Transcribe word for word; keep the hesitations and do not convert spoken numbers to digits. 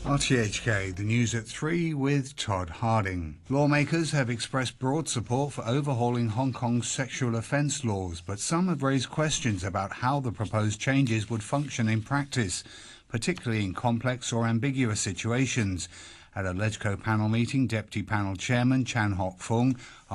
R T H K, the news at three with Todd Harding. Lawmakers have expressed broad support for overhauling Hong Kong's sexual offence laws, but some have raised questions about how the proposed changes would function in practice, particularly in complex or ambiguous situations. At a LegCo panel meeting, Deputy Panel Chairman Chan Hock Fung